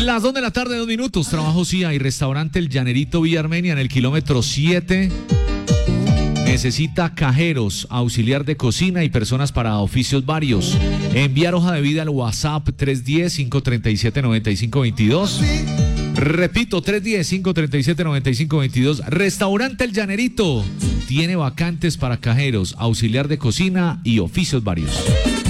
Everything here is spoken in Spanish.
Las 2 de la tarde, 2 minutos. Trabajo sí hay. Restaurante El Llanerito Villa Armenia en el kilómetro 7. Necesita cajeros, auxiliar de cocina y personas para oficios varios. Enviar hoja de vida al WhatsApp 310-537-9522. Repito, 310-537-9522. Restaurante El Llanerito tiene vacantes para cajeros, auxiliar de cocina y oficios varios.